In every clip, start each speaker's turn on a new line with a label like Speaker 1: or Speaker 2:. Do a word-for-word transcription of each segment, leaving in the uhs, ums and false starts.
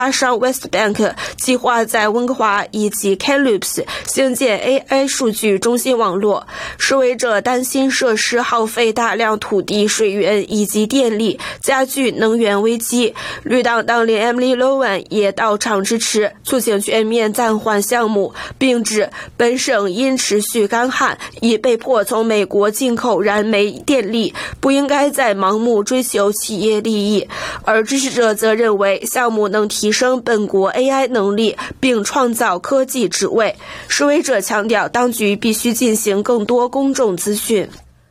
Speaker 1: 加上 Westbank 计划在温哥华以及 Kamloops 兴建 A I 数据中心网络。示威者担心设施耗费大量土地、水源以及电力，加剧能源危机。绿党党领 Emily Lowen 也到场支持，促请全面暂缓项目，并指本省因持续干旱已被迫从美国进口燃煤电力，不应该再盲目追求企业利益。而支持者则认为项目能提升本国 A I 能力，并创造科技职位。示威者强调，当局必须进行更多公众咨询。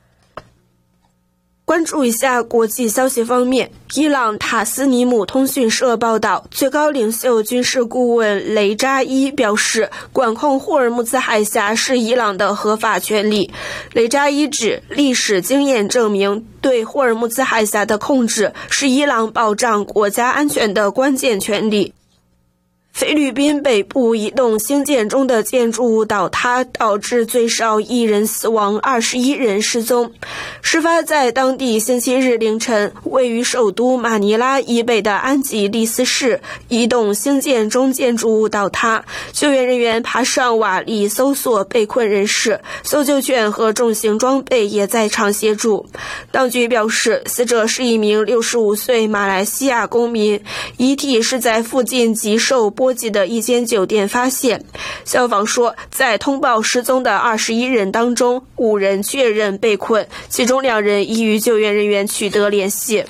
Speaker 1: 关注一下国际消息方面，伊朗塔斯尼姆通讯社报道，最高领袖军事顾问雷扎伊表示，管控霍尔木兹海峡是伊朗的合法权利。雷扎伊指，历史经验证明，对霍尔木兹海峡的控制是伊朗保障国家安全的关键权利。菲律宾北部一栋兴建中的建筑物倒塌，导致最少一人死亡，二十一人失踪。事发在当地星期日凌晨，位于首都马尼拉以北的安吉利斯市，一栋兴建中建筑物倒塌，救援人员爬上瓦砾搜索被困人士，搜救犬和重型装备也在场协助。当局表示，死者是一名六十五岁马来西亚公民，遗体是在附近极受波及的一间酒店发现。消防说，在通报失踪的二十一人当中，五人确认被困，其中两人已与救援人员取得联系。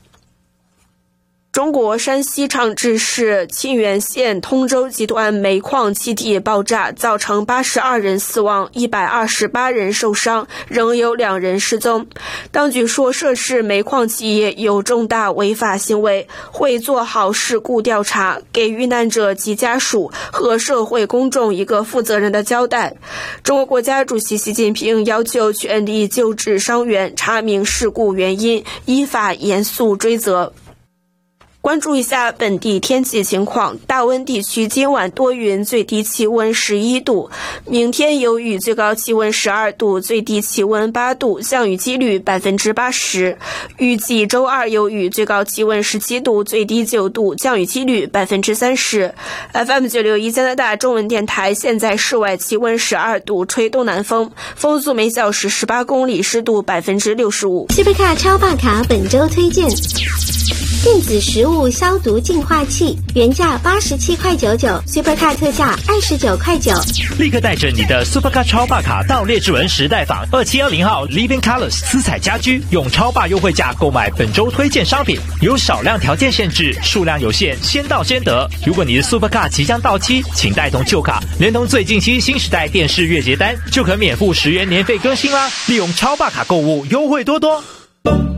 Speaker 1: 中国山西长治市沁源县通州集团煤矿气体爆炸，造成八十二人死亡，一百二十八人受伤，仍有两人失踪。当局说，涉事煤矿企业有重大违法行为，会做好事故调查，给遇难者及家属和社会公众一个负责任的交代。中国国家主席习近平要求全力救治伤员，查明事故原因，依法严肃追责。关注一下本地天气情况，大温地区今晚多云，最低气温十一度，明天有雨，最高气温十二度，最低气温八度，降雨几率百分之八十。预计周二有雨，最高气温十七度，最低九度，降雨几率百分之三十。F M 九六一加拿大中文电台，现在室外气温十二度，吹东南风，风速每小时十八公里，湿度百分之六十五。
Speaker 2: Supercar 超霸卡本周推荐。电子食物消毒净化器原价八十七块九九 ，Supercar 特价二十九块九。
Speaker 3: 立刻带着你的 Supercar 超霸卡到列治文时代坊二七二零号 Living Colors 私彩家居，用超霸优惠价购买本周推荐商品，有少量条件限制，数量有限，先到先得。如果你的 Supercar 即将到期，请带同旧卡，连同最近期新时代电视月结单，就可免付十元年费更新啦。利用超霸卡购物，优惠多多。